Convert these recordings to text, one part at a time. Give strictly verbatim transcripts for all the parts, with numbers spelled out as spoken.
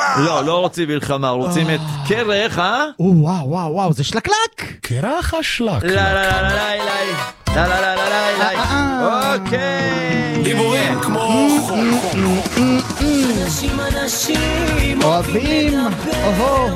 לא, לא רוצים מלחמה, רוצים את קרח, אה? וואו, וואו, וואו, זה שלקלק. קרח השלק. לא, לא, לא, לא, לא, לא, לא, לא, לא, לא, לא, אוקיי. דיבורים כמו אנשים אנשים אוהבים, אוהו.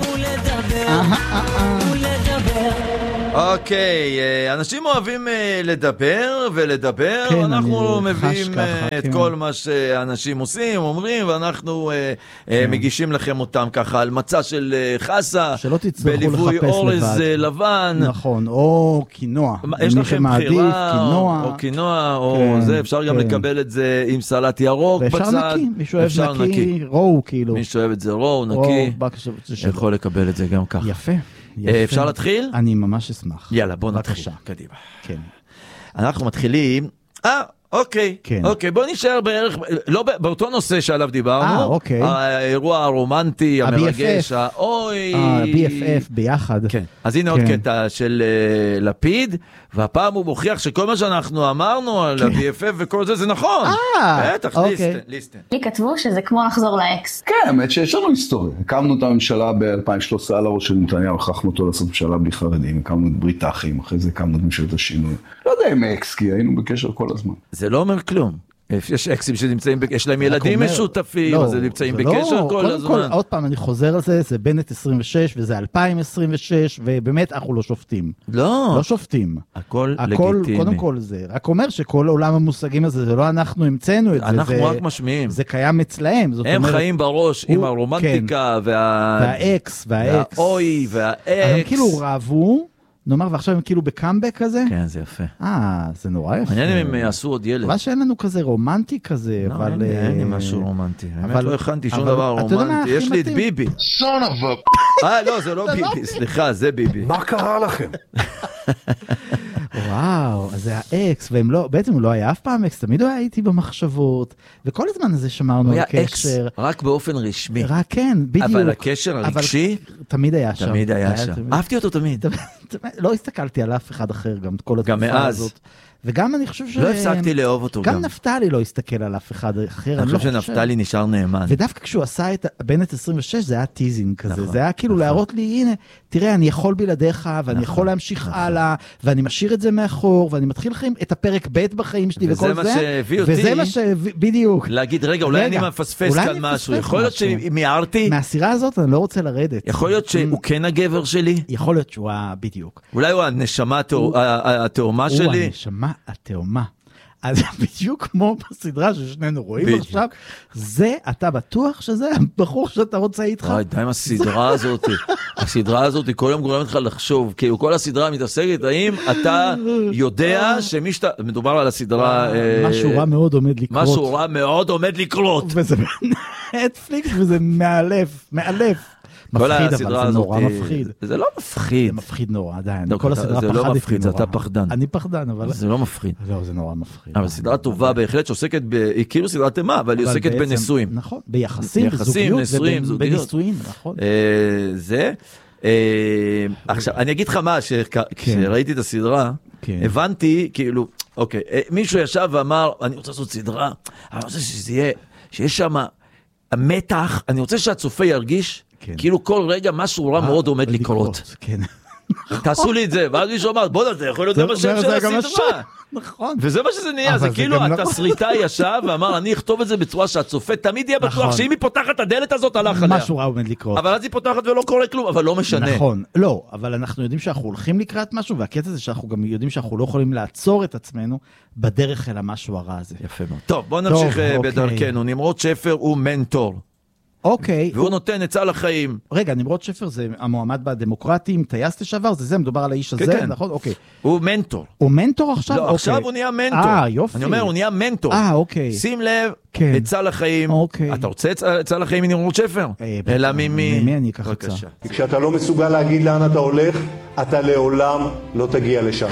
אוקיי, אנשים אוהבים לדבר ולדבר, אנחנו מביאים את כל מה שאנשים עושים, אומרים, ואנחנו מגישים לכם אותם ככה על מצע של חסה, בליווי אורז לבן. נכון, או קינוע. יש לכם בחירה, או קינוע, או זה, אפשר גם לקבל את זה עם סלט ירוק בצד. ואפשר נקי, מישהו אוהב נקי, רואו כאילו. מישהו אוהב את זה רואו, נקי, יכול לקבל את זה גם ככה. יפה. אפשר להתחיל? אני ממש אשמח. יאללה, בוא נתחיל. קדימה. כן. אנחנו מתחילים... אה, אוקיי. כן. אוקיי, בוא נשאר בערך... לא באותו נושא שעליו דיברנו. אה, אוקיי. האירוע הרומנטי, המרגש, האוי... ה-בי אף אף ביחד. כן. אז הנה עוד קטע של לפיד, והפעם הוא מוכיח שכל מה שאנחנו אמרנו על ה-בי אף אף וכל זה, זה נכון. אה, בטח, אוקיי. ליסטן. לי כתבו שזה כמו לחזור לאקס. כן, האמת שיש לנו היסטוריה. הקמנו את הממשלה ב-אלפיים ושלוש עשרה על הראש של נתניהו, הכרחנו אותו לעשות ממשלה בלי חרדים, הקמנו את ברית האחים, אחרי זה הקמנו את ממשלת השינוי. לא יודע אם אקס, כי היינו בקשר כל הזמן. זה לא אומר כלום. יש אקסים שנמצאים, יש להם ילדים משותפים, אז הם נמצאים בקשר כל הזמן. עוד פעם, אני חוזר על זה, זה בנט עשרים ושש, וזה אלפיים עשרים ושש, ובאמת אנחנו לא שופטים. לא. לא שופטים. הכל לגיטימי. קודם כל זה, רק אומר שכל עולם המושגים הזה, זה לא אנחנו המצאנו את זה. אנחנו רק משמיעים. זה קיים אצלהם. הם חיים בראש עם הרומנטיקה, והאקס, והאקס. והאוי, והאקס. הם כאילו רבו, נאמר, ועכשיו הם כאילו בקאמבק כזה? כן, זה יפה. אה, זה נורא יפה. מעניין אם הם יעשו עוד ילד. אבל שאין לנו כזה רומנטי כזה, לא, אבל... אין לי משהו רומנטי. האמת לא הכנתי שום דבר רומנטי. יש לי את ביבי. סון אבא. אה, לא, זה לא ביבי. סליחה, זה ביבי. מה קרה לכם? וואו, אז זה האקס, והם לא, בעצם הוא לא היה אף פעם אקס, תמיד הוא היה איתי במחשבות, וכל הזמן הזה שמרנו על קשר. הוא היה אקס, רק באופן רשמי. רק כן, בדיוק. אבל הקשר הרגשי, תמיד היה שם. תמיד היה שם. אהבתי אותו תמיד. לא הסתכלתי על אף אחד אחר, גם כל התקופה הזאת. וגם אני חושב ש... לא הפסקתי לאהוב אותו גם. גם נפתלי לא הסתכל על אף אחד אחר. אני חושב שנפתלי נשאר נאמן. ודווקא כשהוא עשה את בנט עשרים ושש, זה היה טיזינג כזה. זה היה כאילו להראות לי, הנה, תראה, אני יכול בלעדיך, ואני יכול להמשיך הלאה, ואני משאיר את זה מאחור, ואני מתחיל לכם את הפרק ב' בחיים שלי וכל זה. וזה מה שהביא אותי. וזה מה שהביא, בדיוק. להגיד, רגע, אולי אני מפספס כאן משהו. יכול להיות שמיהרתי. מהסירה הזאת אני לא רוצה לרדת. יכול להיות שהוא כן הגבר שלי. יכול להיות שהוא בדיוק. אולי הוא הנשמה התאומה שלי. הוא הנשמה התאומה. אז בדיוק כמו בסדרה ששנינו רואים עכשיו, זה, אתה בטוח שזה הבחור שאתה רוצה איתך? וואי, די עם הסדרה הזאת. הסדרה הזאת כל יום גורמת לך לחשוב, כי כל הסדרה מתעסקת, האם אתה יודע שמי שאתה, מדובר על הסדרה... משהו רע מאוד עומד לקרות. משהו רע מאוד עומד לקרות. וזה נטפליקס, וזה מאלף, מאלף. מפחיד, אבל זה נורא מפחיד. זה לא מפחיד. זה מפחיד נורא, עדיין. זה לא מפחיד, זה אתה פחדן. אני פחדן, אבל... זה לא מפחיד. לא, זה נורא מפחיד. אבל סדרה טובה בהחלט שעוסקת, היא כאילו סדרת תימה, אבל היא עוסקת בנישואים. נכון, ביחסים, בזוגיות, ובנישואים, נכון. זה. עכשיו, אני אגיד לך מה, כשראיתי את הסדרה, הבנתי, כאילו, אוקיי, מישהו ישב ואמר, אני רוצה לעשות סדרה, אני רוצה שזה יהיה, שיש שם המתח, אני רוצה שהצופה ירגיש, כאילו כל רגע משהו רע מאוד עומד לקרות. תעשו לי את זה, ואז מישהו אמר, בוא נזה, יכול להיות זה בשם של הסדרה. נכון. וזה מה שזה נהיה, זה כאילו התסריטאי ישב ואמר, אני אכתוב את זה בצורה שהצופה תמיד יהיה בטוח שאם היא פותחת את הדלת הזאת, הלך עליה. משהו רע עומד לקרות. אבל אז היא פותחת ולא קורה כלום, אבל לא משנה. נכון, לא, אבל אנחנו יודעים שאנחנו הולכים לקראת משהו, והקטע זה שאנחנו גם יודעים שאנחנו לא יכולים לעצור את עצמנו בדרך אל המשהו הרע הזה. יפה מאוד. טוב, בוא נמשיך בדרכנו. נמרוד שפר הוא מנטור. אוקיי. והוא נותן עצה לחיים. רגע, נמרוד שפר זה המועמד בדמוקרטים, טייס לשעבר, זה זה, מדובר על האיש הזה, נכון? אוקיי. הוא מנטור. הוא מנטור עכשיו? לא, עכשיו הוא נהיה מנטור. אה, יופי. אני אומר, הוא נהיה מנטור. אה, אוקיי. שים לב, עצה לחיים. אוקיי. אתה רוצה עצה לחיים מנמרוד שפר? אלא ממי? ממי אני אקח עצה? כשאתה לא מסוגל להגיד לאן אתה הולך, אתה לעולם לא תגיע לשם.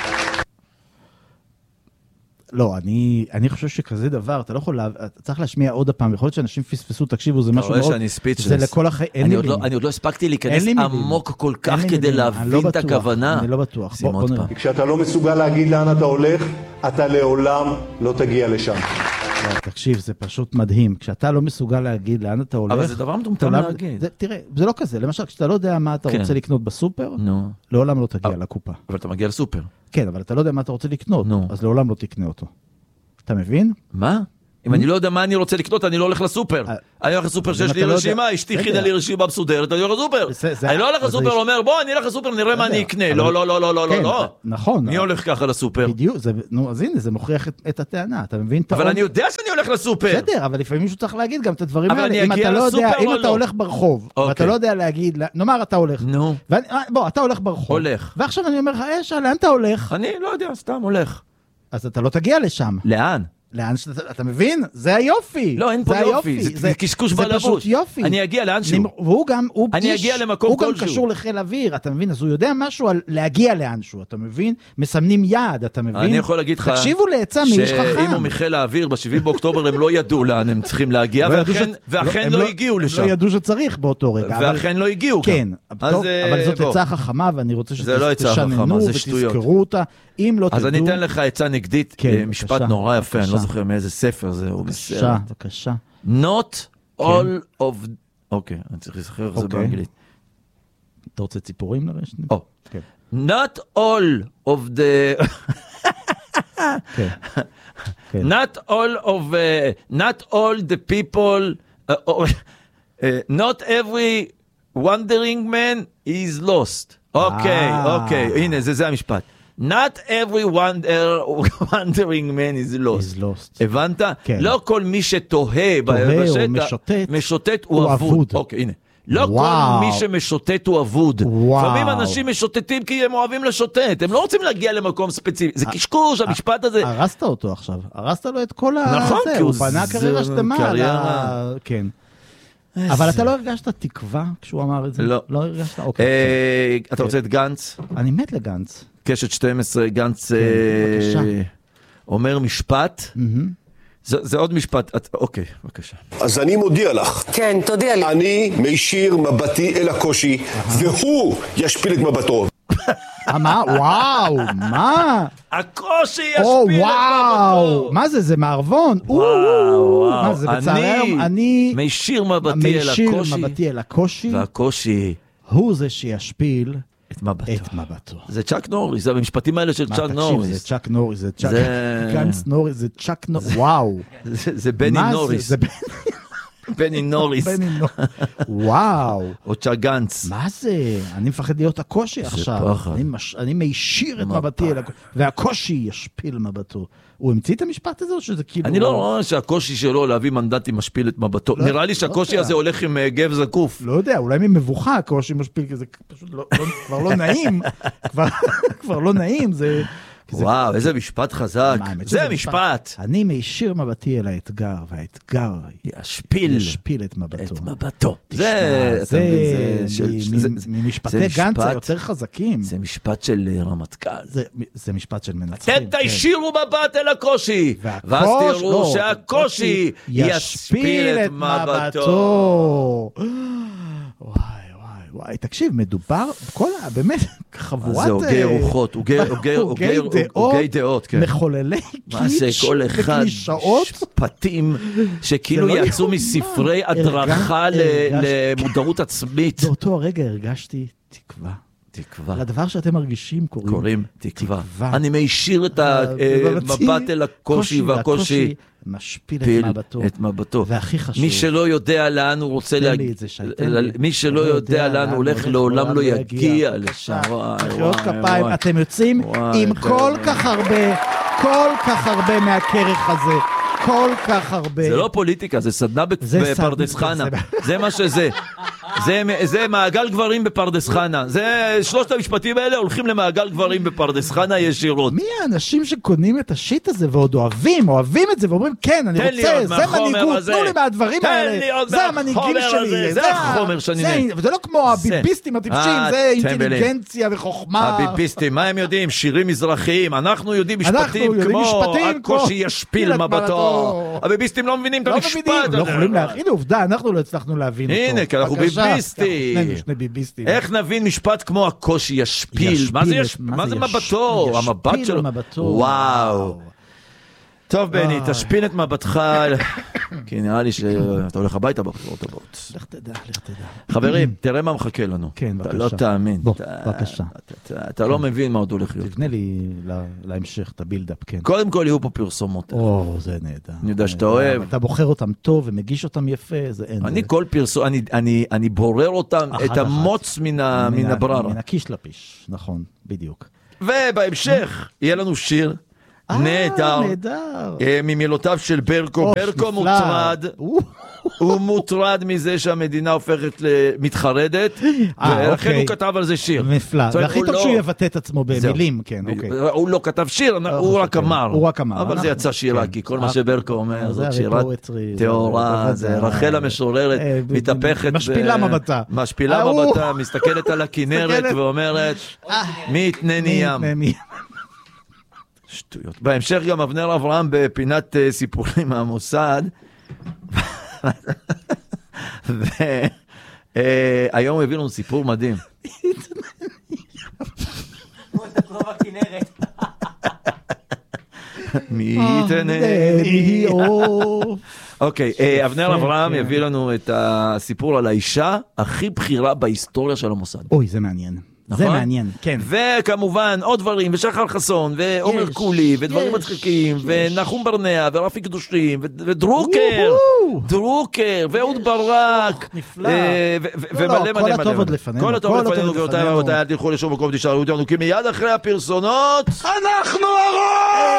לא, אני, אני חושב שכזה דבר, אתה לא יכול, אתה צריך להשמיע עוד הפעם, יכול להיות שאנשים פספסו, תקשיבו, זה משהו מאוד, שאני ספיצ'לס. זה לכל החיים, אני עוד לא, אני עוד לא הספקתי להיכנס עמוק כל כך כדי להבין את הכוונה. אני לא בטוח. כשאתה לא מסוגל להגיד לאן אתה הולך, אתה לעולם לא תגיע לשם. תקשיב, זה פשוט מדהים. כשאתה לא מסוגל להגיד לאן אתה הולך... אבל זה דבר מטומטם להגיד. תראה, זה לא כזה. למשל, כשאתה לא יודע מה אתה רוצה לקנות בסופר, לעולם לא תגיע לקופה. אבל אתה מגיע לסופר. כן, אבל אתה לא יודע מה אתה רוצה לקנות, אז לעולם לא תקנה אותו. אתה מבין? מה? אם אני לא יודע מה אני רוצה לקנות, אני לא הולך לסופר. אני הולך לסופר שיש לי רשימה, אשתי הכינה לי רשימה מסודרת, אני הולך לסופר. אני לא הולך לסופר, אומר, בוא, אני אלך לסופר, נראה מה אני אקנה. לא, לא, לא, לא, לא, לא. נכון. מי הולך ככה לסופר? בדיוק, נו, אז הנה, זה מוכיח את הטענה, אתה מבין? אבל אני יודע שאני הולך לסופר. בסדר, אבל לפעמים מישהו צריך להגיד גם את הדברים האלה. אם אתה לא יודע, אם אתה הולך ברחוב, ואתה לא יודע להגיד, נאמר, אתה הולך. נו. בוא, אתה הולך ברחוב. הולך. ועכשיו אני אומר לך, אשה, לאן אתה הולך? אני לא יודע, סתם הולך. אז אתה לא תגיע לשם. לאן? לאן שאתה, אתה מבין? זה היופי. לא, אין פה יופי, זה קשקוש בלבוש. זה פשוט יופי. אני אגיע לאנשהו. והוא גם, הוא אני אגיע למקום כלשהו. הוא גם קשור לחיל אוויר, אתה מבין? אז הוא יודע משהו על להגיע לאנשהו, אתה מבין? מסמנים יד, אתה מבין? אני יכול להגיד לך, תקשיבו לעצה מאיש חכם. שאם הוא מחיל האוויר ב-שבעה באוקטובר הם לא ידעו לאן הם צריכים להגיע, ואכן לא הגיעו לשם. הם לא ידעו שצריך באותו רגע. ואכן לא הגיעו. כן, אבל זאת עצה חכמה, ואני רוצה שתשננו ותזכרו אותה. אז אני אתן לך עצה נגדית, משפט נורא יפה, אני לא זוכר מאיזה ספר זה, הוא בבקשה, בבקשה. Not all of... אוקיי, אני צריך לזכר, זה באנגלית. אתה רוצה ציפורים לרשת? או. Not all of the... Not all of... Not all the people... Not every wandering man is lost. אוקיי, אוקיי, הנה, זה המשפט. Not every wander, wandering man is lost. Is lost. הבנת? כן. לא כל מי שתוהה בשטח, משוטט, משוטט הוא, הוא אבוד. אבוד. אוקיי, הנה. לא וואו. כל מי שמשוטט הוא אבוד. לפעמים אנשים משוטטים כי הם אוהבים לשוטט. הם לא רוצים להגיע למקום ספציפי. זה קשקוש, המשפט הזה. הרסת אותו עכשיו. הרסת לו את כל ה... נכון, זה. הוא בנה קריירה שתמה. קריירה. כן. אבל אתה לא הרגשת תקווה כשהוא אמר את זה? לא. לא הרגשת? אוקיי. אתה רוצה את גנץ? אני מת לגנץ. קשת שתים עשרה, גנץ אומר משפט. זה עוד משפט. אוקיי, בבקשה. אז אני מודיע לך. כן, תודיע לי. אני מישיר מבטי אל הקושי, והוא ישפיל את מבטו. מה? וואו, מה? הקושי ישפיל את מבטו. מה זה? זה מערבון. וואו, מה זה? בצער אני מישיר מבטי אל הקושי. מישיר מבטי אל הקושי. והקושי הוא זה שישפיל את מבטו. את מבטו. זה צ'אק נוריס, זה במשפטים האלה של צ'אק נוריס. זה צ'אק נוריס, זה צ'אק... גנץ נוריס, זה צ'אק נוריס, וואו. זה בני נוריס. בני נוריס. וואו. או צ'אק גנץ. מה זה? אני מפחד להיות הקושי עכשיו. אני מישיר את מבטי, והקושי ישפיל מבטו. הוא המציא את המשפט הזה או שזה כאילו... אני לא רואה שהקושי שלו להביא מנדטים משפיל את מבטו. נראה לי שהקושי הזה הולך עם גב זקוף. לא יודע, אולי ממבוכה הקושי משפיל, כי זה פשוט כבר לא נעים. כבר לא נעים, זה... וואו, איזה משפט חזק. זה משפט. אני מישיר מבטי אל האתגר, והאתגר ישפיל את מבטו. את מבטו. זה ממשפטי גנץ היותר חזקים. זה משפט של רמטכ"ל. זה משפט של מנצחים. אתם תישירו מבט אל הקושי, ואז תראו שהקושי ישפיל את מבטו. וואי. וואי, תקשיב, מדובר, כל ה... באמת, חבורת... זה הוגי רוחות, הוגי דעות, כן. מחוללי קיץ' וקלישאות. משפטים שכאילו יצאו מספרי הדרכה למודעות עצמית. באותו הרגע הרגשתי תקווה. תקווה. לדבר שאתם מרגישים קוראים. קוראים תקווה. אני מישיר את המבט אל הקושי, והקושי משפיל את מבטו. והכי חשוב. מי שלא יודע לאן הוא רוצה להגיע, מי שלא יודע לאן הוא הולך, לעולם לא יגיע לשם. מחיאות כפיים, אתם יוצאים עם כל כך הרבה, כל כך הרבה מהכרך הזה. כל כך הרבה. זה לא פוליטיקה, זה סדנה בפרדס חנה. זה מה שזה. זה, זה מעגל גברים בפרדס חנה. זה שלושת המשפטים האלה הולכים למעגל גברים בפרדס חנה ישירות. מי האנשים שקונים את השיט הזה ועוד אוהבים, אוהבים את זה ואומרים כן, אני רוצה, זה מנהיגות, תנו לי מהדברים האלה. זה המנהיגים שלי. זה החומר שאני נהנה. וזה לא כמו הביביסטים הטיפשים, זה אינטליגנציה וחוכמה. הביביסטים, מה הם יודעים? שירים מזרחיים. אנחנו יודעים משפטים כמו הקושי ישפיל מבטו. הביביסטים לא מבינים את המשפט. לא יכולים להבין, עובדה, אנחנו לא הצלחנו להבין אותו. הנה, כי אנחנו ביביסטים. איך נבין משפט כמו הקושי ישפיל? מה זה מבטו? המבט שלו. וואו. טוב, בני, תשפין את מבטך, כי נראה לי שאתה הולך הביתה בבחירות הבאות. לך תדע, לך תדע. חברים, תראה מה מחכה לנו. כן, בבקשה. אתה לא תאמין. בוא, בבקשה. אתה לא מבין מה עוד הולך להיות. תבנה לי להמשך, את הבילדאפ, כן. קודם כל יהיו פה פרסומות. או, זה נהדר. אני יודע שאתה אוהב. אתה בוחר אותם טוב ומגיש אותם יפה, זה אין. אני כל פרסום, אני בורר אותם, את המוץ מן הבררה. מן הקיש לפיש, נכון, בדיוק. ובהמשך יהיה לנו שיר. נהדר, ממילותיו של ברקו, ברקו מוטרד, הוא מוטרד מזה שהמדינה הופכת מתחרדת, ולכן הוא כתב על זה שיר. נפלא, והכי טוב שהוא יבטא את עצמו במילים, כן, אוקיי. הוא לא כתב שיר, הוא רק אמר. הוא רק אמר. אבל זה יצא שירה, כי כל מה שברקו אומר, זאת שירה טהורה, זה רחל המשוררת, מתהפכת. משפילה מבטה. משפילה מבטה, מסתכלת על הכנרת ואומרת, מי יתנני ים. שטויות. בהמשך גם אבנר אברהם בפינת uh, סיפורים מהמוסד. והיום uh, הביא לנו סיפור מדהים. מי יתנני אוקיי, אבנר אברהם יביא לנו את הסיפור על האישה הכי בכירה בהיסטוריה של המוסד. אוי, זה מעניין. זה מעניין, כן. וכמובן עוד דברים, ושחר חסון, ועומר קולי, ודברים מצחיקים, ונחום ברנע, ורפי קדושים, ודרוקר, דרוקר, ואהוד ברק. נפלא. ומלא מלא מלא. כל הטוב עוד לפנינו. כל הטוב עוד לפנינו, ואותיי ואותיי, אל תלכו לשום מקום, תשארו אותנו, כי מיד אחרי הפרסונות, אנחנו הרוב!